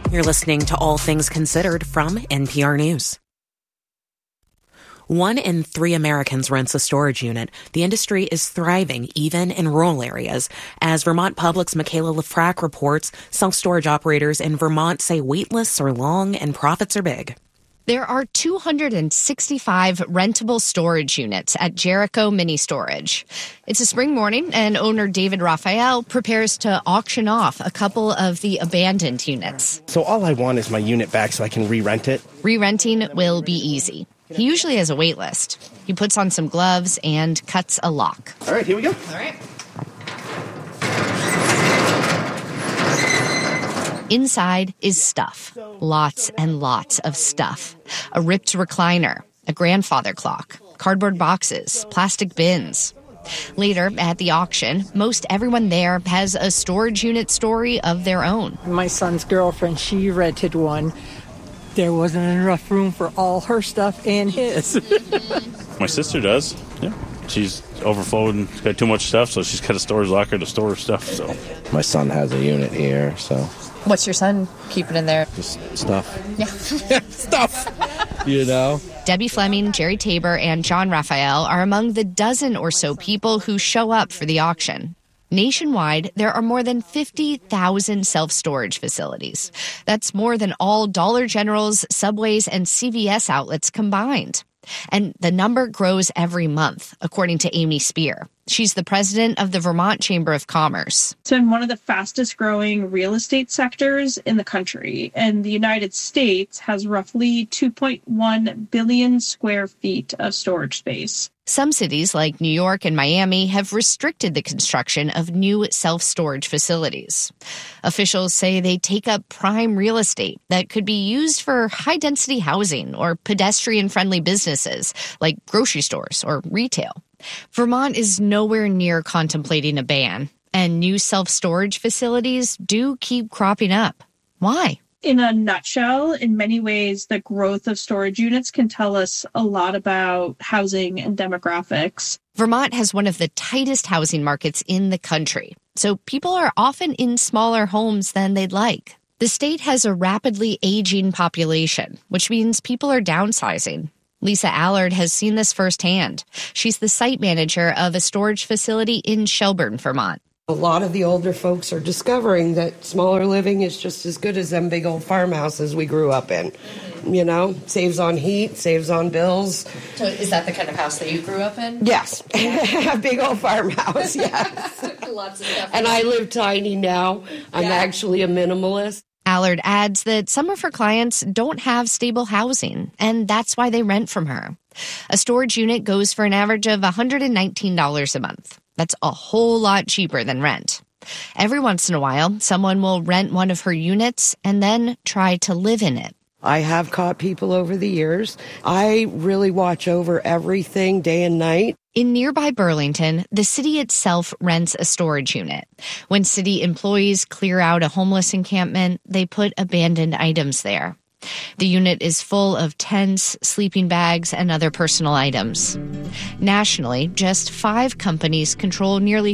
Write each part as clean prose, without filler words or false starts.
You're listening to All Things Considered from NPR News. 1 in 3 Americans rents a storage unit. The industry is thriving, even in rural areas. As Vermont Public's Michaela Lafrac reports, self-storage operators in Vermont say wait lists are long and profits are big. There are 265 rentable storage units at Jericho Mini Storage. It's a spring morning, and owner David Raphael prepares to auction off a couple of the abandoned units. So all I want is my unit back so I can re-rent it. Re-renting will be easy. He usually has a wait list. He puts on some gloves and cuts a lock. All right, here we go. All right. Inside is stuff. Lots and lots of stuff. A ripped recliner, a grandfather clock, cardboard boxes, plastic bins. Later, at the auction, most everyone there has a storage unit story of their own. My son's girlfriend, she rented one. There wasn't enough room for all her stuff and his. My sister does, yeah. She's overflowed and got too much stuff, so she's got a storage locker to store her stuff. So my son has a unit here, so. What's your son keeping in there? Just stuff. Yeah. Stuff, you know? Debbie Fleming, Jerry Tabor, and John Raphael are among the dozen or so people who show up for the auction. Nationwide, there are more than 50,000 self-storage facilities. That's more than all Dollar Generals, Subways, and CVS outlets combined. And the number grows every month, according to Amy Spear. She's the president of the Vermont Chamber of Commerce. It's been one of the fastest growing real estate sectors in the country. And the United States has roughly 2.1 billion square feet of storage space. Some cities like New York and Miami have restricted the construction of new self-storage facilities. Officials say they take up prime real estate that could be used for high-density housing or pedestrian-friendly businesses like grocery stores or retail. Vermont is nowhere near contemplating a ban, and new self-storage facilities do keep cropping up. Why? In a nutshell, in many ways, the growth of storage units can tell us a lot about housing and demographics. Vermont has one of the tightest housing markets in the country, so people are often in smaller homes than they'd like. The state has a rapidly aging population, which means people are downsizing. Lisa Allard has seen this firsthand. She's the site manager of a storage facility in Shelburne, Vermont. A lot of the older folks are discovering that smaller living is just as good as them big old farmhouses we grew up in. You know, saves on heat, saves on bills. So is that the kind of house that you grew up in? Yes. A big old farmhouse, yes. Lots of stuff. And I live tiny now. I'm actually a minimalist. Allard adds that some of her clients don't have stable housing, and that's why they rent from her. A storage unit goes for an average of $119 a month. That's a whole lot cheaper than rent. Every once in a while, someone will rent one of her units and then try to live in it. I have caught people over the years. I really watch over everything day and night. In nearby Burlington, the city itself rents a storage unit. When city employees clear out a homeless encampment, they put abandoned items there. The unit is full of tents, sleeping bags, and other personal items. Nationally, just 5 companies control nearly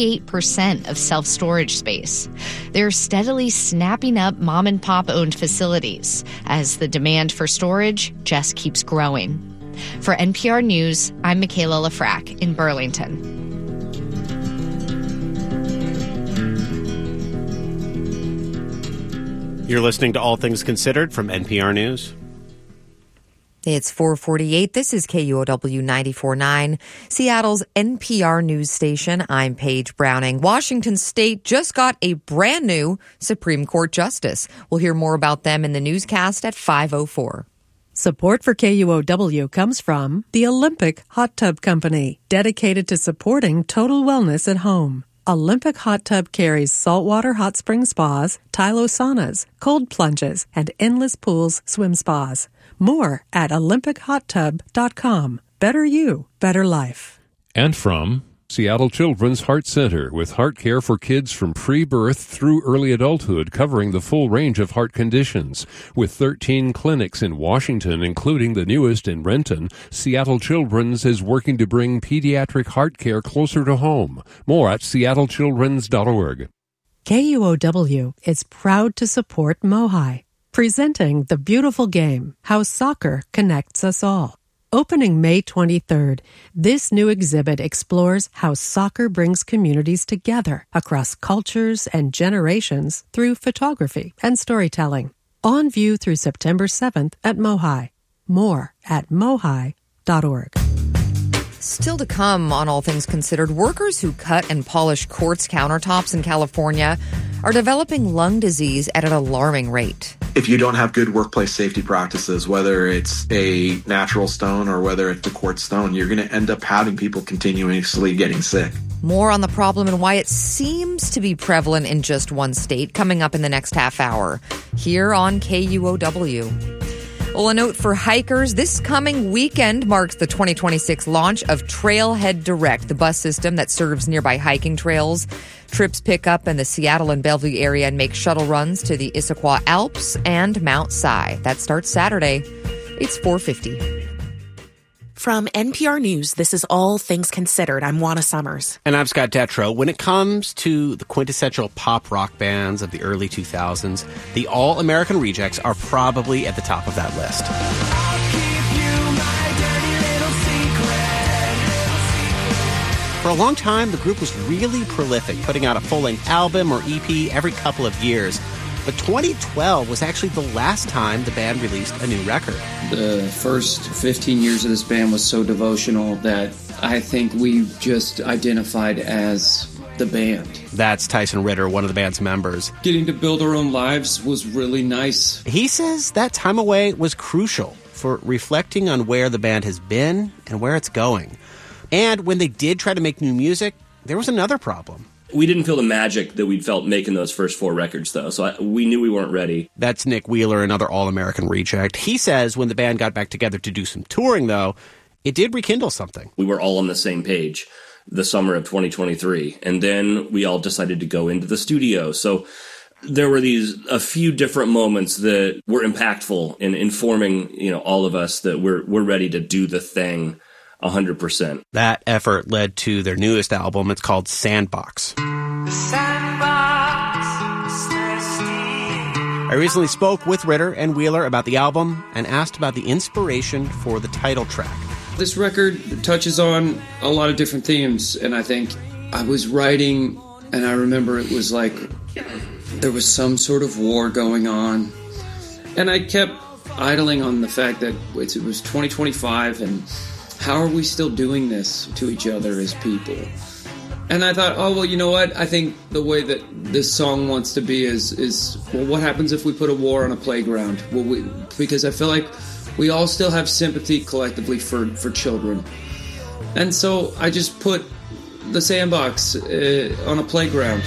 38% of self-storage space. They're steadily snapping up mom-and-pop-owned facilities as the demand for storage just keeps growing. For NPR News, I'm Michaela Lafrac in Burlington. You're listening to All Things Considered from NPR News. It's 4:48. This is KUOW 94.9, Seattle's NPR news station. I'm Paige Browning. Washington State just got a brand new Supreme Court justice. We'll hear more about them in the newscast at 5:04. Support for KUOW comes from the Olympic Hot Tub Company, dedicated to supporting total wellness at home. Olympic Hot Tub carries saltwater hot spring spas, Tylo saunas, cold plunges, and endless pools, swim spas. More at olympichottub.com. Better you, better life. And from Seattle Children's Heart Center, with heart care for kids from pre-birth through early adulthood, covering the full range of heart conditions. With 13 clinics in Washington, including the newest in Renton, Seattle Children's is working to bring pediatric heart care closer to home. More at seattlechildrens.org. KUOW is proud to support MOHI, presenting the beautiful game, How Soccer Connects Us All. Opening May 23rd, this new exhibit explores how soccer brings communities together across cultures and generations through photography and storytelling. On view through September 7th at MOHI. More at mohi.org. Still to come on All Things Considered, workers who cut and polish quartz countertops in California are developing lung disease at an alarming rate. If you don't have good workplace safety practices, whether it's a natural stone or whether it's a quartz stone, you're going to end up having people continuously getting sick. More on the problem and why it seems to be prevalent in just one state coming up in the next half hour here on KUOW. Well, a note for hikers, this coming weekend marks the 2026 launch of Trailhead Direct, the bus system that serves nearby hiking trails. Trips pick up in the Seattle and Bellevue area and make shuttle runs to the Issaquah Alps and Mount Si. That starts Saturday. It's 4:50. From NPR News, this is All Things Considered. I'm Juana Summers. And I'm Scott Detrow. When it comes to the quintessential pop rock bands of the early 2000s, the All-American Rejects are probably at the top of that list. For a long time, the group was really prolific, putting out a full-length album or EP every couple of years. But 2012 was actually the last time the band released a new record. The first 15 years of this band was so devotional that I think we just identified as the band. That's Tyson Ritter, one of the band's members. Getting to build our own lives was really nice. He says that time away was crucial for reflecting on where the band has been and where it's going. And when they did try to make new music, there was another problem. We didn't feel the magic that we'd felt making those first 4 records, though, so we knew we weren't ready. That's Nick Wheeler, another All-American Reject. He says when the band got back together to do some touring, though, it did rekindle something. We were all on the same page the summer of 2023, and then we all decided to go into the studio. So there were a few different moments that were impactful in informing, all of us that we're ready to do the thing 100%. That effort led to their newest album. It's called Sandbox. I recently spoke with Ritter and Wheeler about the album and asked about the inspiration for the title track. This record touches on a lot of different themes, and I think I was writing, and I remember it was like there was some sort of war going on, and I kept idling on the fact that it was 2025, and how are we still doing this to each other as people? And I thought, oh, well, you know what? I think the way that this song wants to be is well, what happens if we put a war on a playground? Because I feel like we all still have sympathy collectively for children. And so I just put the sandbox on a playground.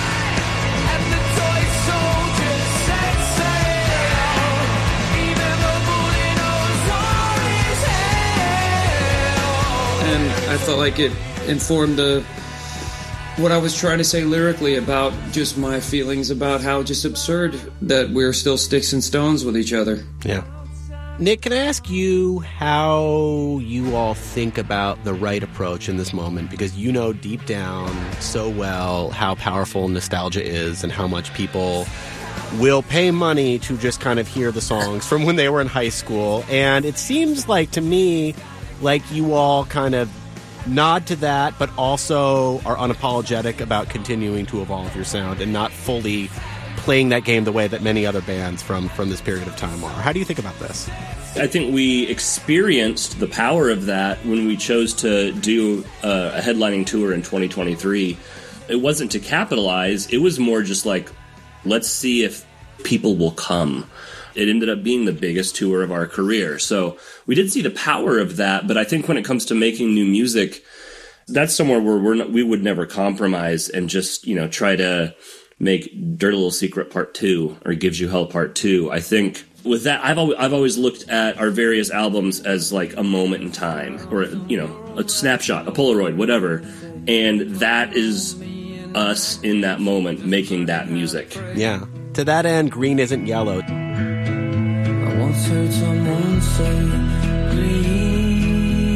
I felt like it informed what I was trying to say lyrically about just my feelings about how just absurd that we're still sticks and stones with each other. Yeah. Nick, can I ask you how you all think about the right approach in this moment? Because you know deep down so well how powerful nostalgia is and how much people will pay money to just kind of hear the songs from when they were in high school. And it seems like, to me, like you all kind of nod to that, but also are unapologetic about continuing to evolve your sound and not fully playing that game the way that many other bands from this period of time are. How do you think about this? I think we experienced the power of that when we chose to do a headlining tour in 2023. It wasn't to capitalize. It was more just like, let's see if people will come. It ended up being the biggest tour of our career. So we did see the power of that. But I think when it comes to making new music, that's somewhere where we would never compromise and just, try to make Dirty Little Secret Part 2 or Gives You Hell Part 2. I think with that, I've always looked at our various albums as like a moment in time or, a snapshot, a Polaroid, whatever. And that is us in that moment making that music. Yeah. To that end, Green Isn't Yellow. I once heard someone say,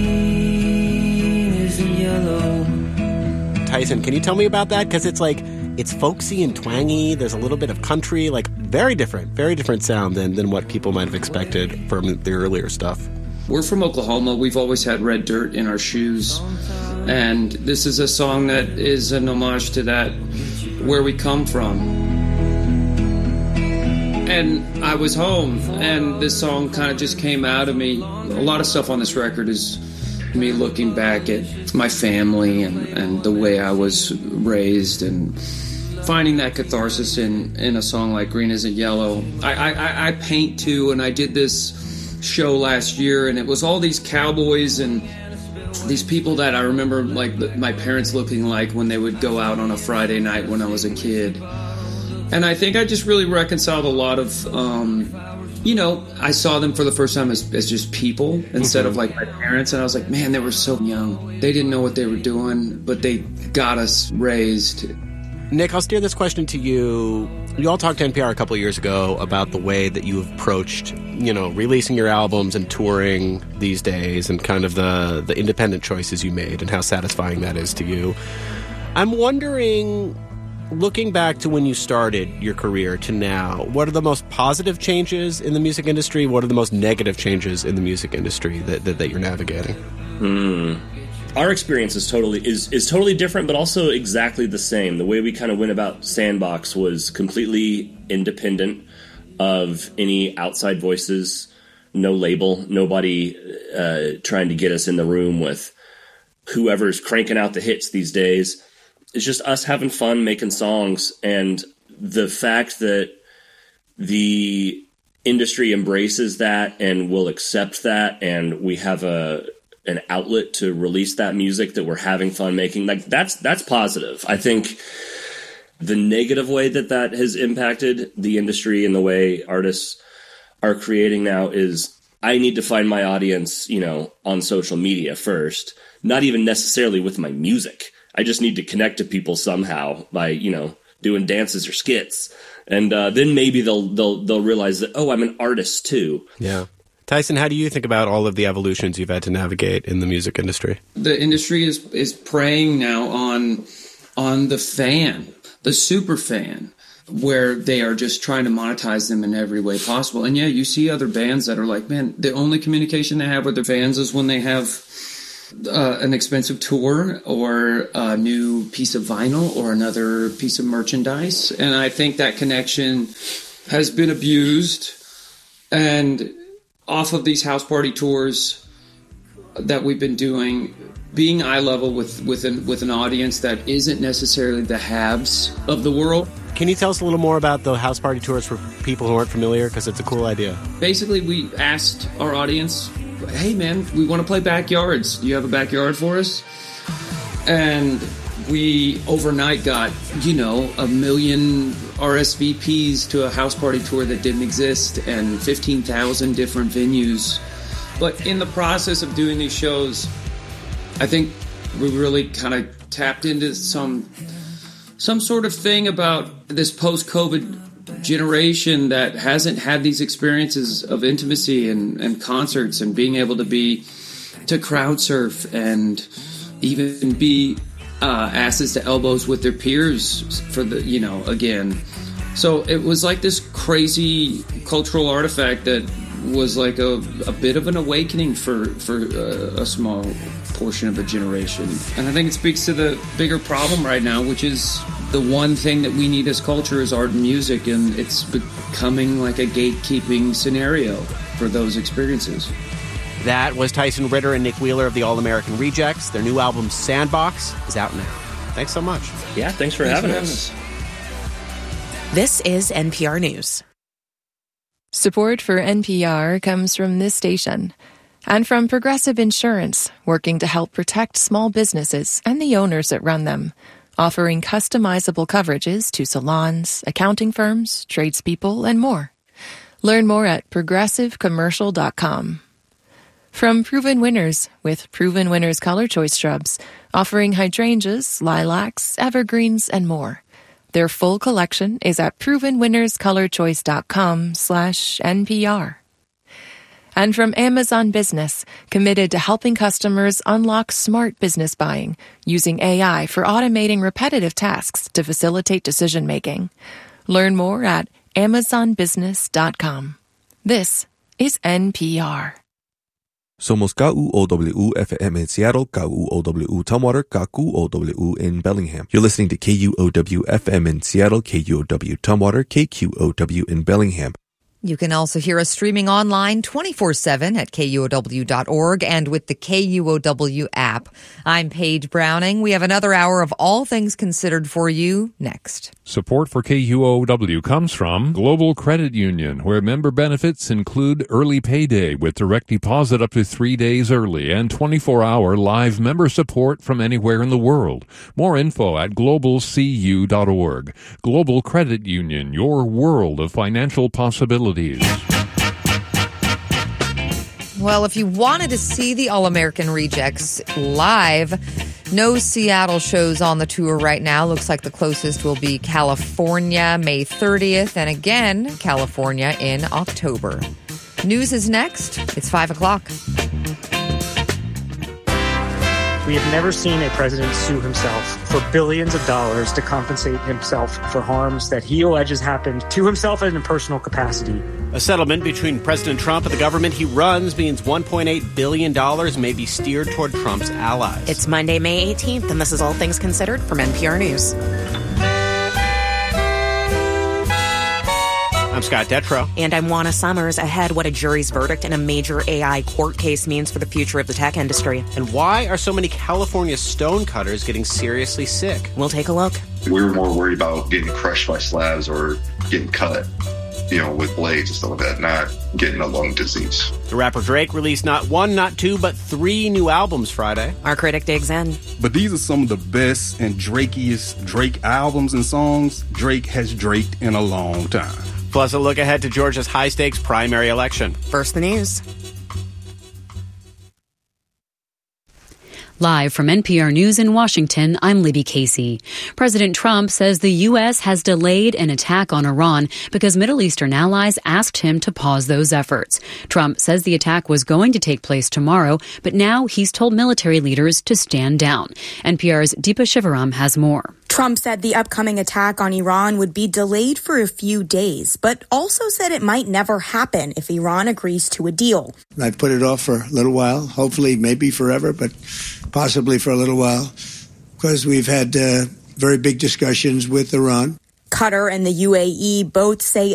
green isn't yellow. Tyson, can you tell me about that? Because it's like, It's folksy and twangy. There's a little bit of country, like very different sound than what people might have expected from the earlier stuff. We're from Oklahoma. We've always had red dirt in our shoes. And this is a song that is an homage to that, where we come from. And I was home, and this song kind of just came out of me. A lot of stuff on this record is me looking back at my family and the way I was raised and finding that catharsis in a song like Green Isn't Yellow. I paint too, and I did this show last year, and it was all these cowboys and these people that I remember like my parents looking like when they would go out on a Friday night when I was a kid. And I think I just really reconciled a lot of I saw them for the first time as just people instead of like my parents, and I was like, man, they were so young. They didn't know what they were doing, but they got us raised. Nick, I'll steer this question to you. You all talked to NPR a couple of years ago about the way that you have approached, releasing your albums and touring these days, and kind of the independent choices you made and how satisfying that is to you. I'm wondering, looking back to when you started your career to now, what are the most positive changes in the music industry? What are the most negative changes in the music industry that you're navigating? Our experience is totally different, but also exactly the same. The way we kind of went about Sandbox was completely independent of any outside voices, no label, nobody trying to get us in the room with whoever's cranking out the hits these days. It's just us having fun, making songs, and the fact that the industry embraces that and will accept that, and we have an outlet to release that music that we're having fun making, like that's positive. I think the negative way that has impacted the industry and the way artists are creating now is I need to find my audience, on social media first, not even necessarily with my music. I just need to connect to people somehow by, doing dances or skits. And then maybe they'll realize that, oh, I'm an artist too. Yeah. Tyson, how do you think about all of the evolutions you've had to navigate in the music industry? The industry is preying now on the fan, the super fan, where they are just trying to monetize them in every way possible. And yeah, you see other bands that are like, man, the only communication they have with their fans is when they have an expensive tour or a new piece of vinyl or another piece of merchandise. And I think that connection has been abused. And off of these house party tours that we've been doing, being eye level with an audience that isn't necessarily the haves of the world. Can you tell us a little more about the house party tours for people who aren't familiar? Because it's a cool idea. Basically, we asked our audience, hey man, we want to play backyards. Do you have a backyard for us? And we overnight got, 1 million RSVPs to a house party tour that didn't exist and 15,000 different venues. But in the process of doing these shows, I think we really kind of tapped into some sort of thing about this post-COVID generation that hasn't had these experiences of intimacy and concerts and being able to crowd surf and even be asses to elbows with their peers for again. So it was like this crazy cultural artifact that was like a bit of an awakening for a small portion of a generation. And I think it speaks to the bigger problem right now, which is the one thing that we need as culture is art and music, and it's becoming like a gatekeeping scenario for those experiences. That was Tyson Ritter and Nick Wheeler of the All-American Rejects. Their new album, Sandbox, is out now. Thanks so much. Yeah, thanks for having us. This is NPR News. Support for NPR comes from this station and from Progressive Insurance, working to help protect small businesses and the owners that run them, offering customizable coverages to salons, accounting firms, tradespeople, and more. Learn more at progressivecommercial.com. From Proven Winners, with Proven Winners Color Choice Shrubs, offering hydrangeas, lilacs, evergreens, and more. Their full collection is at provenwinnerscolorchoice.com/NPR. And from Amazon Business, committed to helping customers unlock smart business buying using AI for automating repetitive tasks to facilitate decision-making. Learn more at amazonbusiness.com. This is NPR. Somos KUOW-FM in Seattle, KUOW Tumwater, KQOW in Bellingham. You're listening to KUOW-FM in Seattle, KUOW Tumwater, KQOW in Bellingham. You can also hear us streaming online 24/7 at KUOW.org and with the KUOW app. I'm Paige Browning. We have another hour of All Things Considered for you next. Support for KUOW comes from Global Credit Union, where member benefits include early payday with direct deposit up to 3 days early and 24-hour live member support from anywhere in the world. More info at globalcu.org. Global Credit Union, your world of financial possibilities. Well, if you wanted to see the All-American Rejects live, no Seattle shows on the tour right now. Looks like the closest will be California, May 30th, and again, California in October. News is next. It's 5 o'clock. We have never seen a president sue himself for billions of dollars to compensate himself for harms that he alleges happened to himself in a personal capacity. A settlement between President Trump and the government he runs means $1.8 billion may be steered toward Trump's allies. It's Monday, May 18th, and this is All Things Considered from NPR News. I'm Scott Detrow. And I'm Juana Summers. Ahead, what a jury's verdict in a major AI court case means for the future of the tech industry. And why are so many California stonecutters getting seriously sick? We'll take a look. We were more worried about getting crushed by slabs or getting cut, with blades and stuff like that, not getting a lung disease. The rapper Drake released not one, not two, but 3 new albums Friday. Our critic digs in. But these are some of the best and Drakiest Drake albums and songs Drake has draked in a long time. Plus a look ahead to Georgia's high-stakes primary election. First, the news. Live from NPR News in Washington, I'm Libby Casey. President Trump says the U.S. has delayed an attack on Iran because Middle Eastern allies asked him to pause those efforts. Trump says the attack was going to take place tomorrow, but now he's told military leaders to stand down. NPR's Deepa Shivaram has more. Trump said the upcoming attack on Iran would be delayed for a few days, but also said it might never happen if Iran agrees to a deal. I've put it off for a little while, hopefully maybe forever, but possibly for a little while, because we've had very big discussions with Iran. Qatar and the UAE both say